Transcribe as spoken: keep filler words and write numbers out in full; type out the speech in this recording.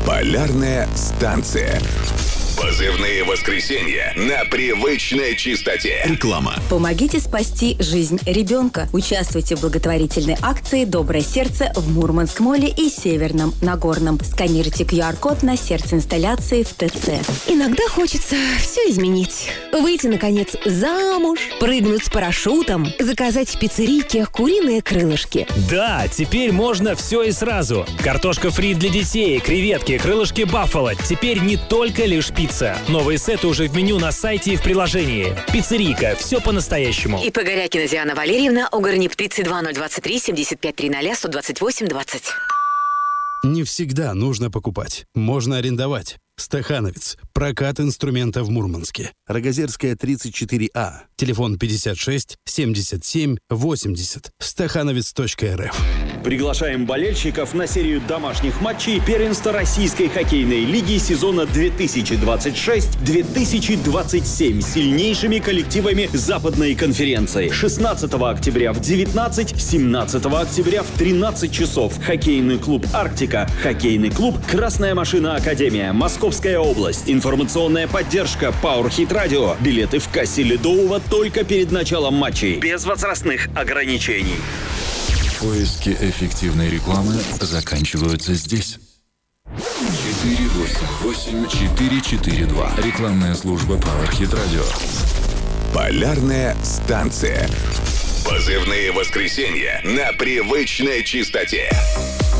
Полярная станция. Позывные воскресенья на привычной частоте. Реклама. Помогите спасти жизнь ребенка. Участвуйте в благотворительной акции «Доброе сердце» в Мурманск-моле и Северном Нагорном. Сканируйте ку ар-код на сердце инсталляции в ТЦ. Иногда хочется все изменить. Выйти, наконец, замуж, прыгнуть с парашютом, заказать в пиццерийке куриные крылышки. Да, теперь можно все и сразу. Картошка фри для детей, креветки, крылышки баффало. Теперь не только лишь пицца. Новые сеты уже в меню на сайте и в приложении. Пиццерийка. Все по-настоящему. И Погорякина Диана Валерьевна, Угорнип пиццы два ноль двадцать три семьдесят пять триста сто двадцать восемь двадцать. Не всегда нужно покупать. Можно арендовать. Стахановец. Прокат инструмента в Мурманске. Рогозерская, тридцать четыре А. Телефон пятьдесят шесть семьдесят семь восемьдесят. стахановец точка эр эф. Приглашаем болельщиков на серию домашних матчей первенства Российской хоккейной лиги сезона две тысячи двадцать шесть - две тысячи двадцать семь с сильнейшими коллективами Западной конференции. шестнадцатого октября в девятнадцать, семнадцатого октября в тринадцать часов. Хоккейный клуб «Арктика», хоккейный клуб «Красная машина Академия», Московская область. Информационная поддержка PowerHit Radio. Билеты в кассе Ледового только перед началом матчей. Без возрастных ограничений. Поиски эффективной рекламы заканчиваются здесь. четыре восемь восемь четыре четыре два. Рекламная служба PowerHit Radio. Полярная станция. Позывные воскресенья на привычной частоте.